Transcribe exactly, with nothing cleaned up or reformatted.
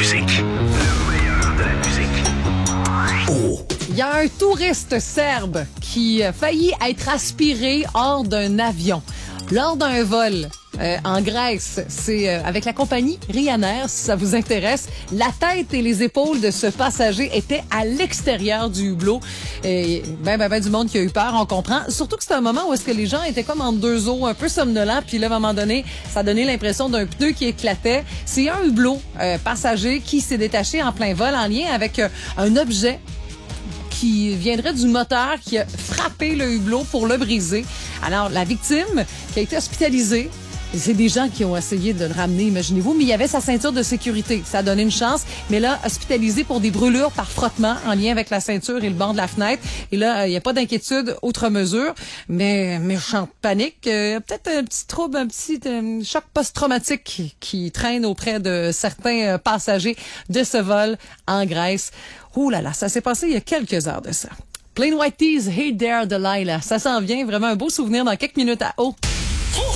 musique. Le meilleur de la musique. Oh. Il y a un touriste serbe qui a failli être aspiré hors d'un avion lors d'un vol. Euh, en Grèce, c'est euh, avec la compagnie Ryanair, si ça vous intéresse. La tête et les épaules de ce passager étaient à l'extérieur du hublot. Et ben, ben, ben, du monde qui a eu peur, on comprend. Surtout que c'était un moment où est-ce que les gens étaient comme en deux eaux, un peu somnolents. Puis là, à un moment donné, ça a donné l'impression d'un pneu qui éclatait. C'est un hublot euh, passager qui s'est détaché en plein vol en lien avec euh, un objet qui viendrait du moteur qui a frappé le hublot pour le briser. Alors, la victime qui a été hospitalisée, c'est des gens qui ont essayé de le ramener, imaginez-vous, mais il y avait sa ceinture de sécurité. Ça a donné une chance, mais là, hospitalisé pour des brûlures par frottement en lien avec la ceinture et le banc de la fenêtre. Et là, il n'y a pas d'inquiétude outre mesure, mais méchante panique. Euh, peut-être un petit trouble, un petit euh, choc post-traumatique qui, qui traîne auprès de certains euh, passagers de ce vol en Grèce. Ouh là là, ça s'est passé il y a quelques heures de ça. Plain White Tees, Hey There, Delilah. Ça s'en vient, vraiment un beau souvenir dans quelques minutes à haut.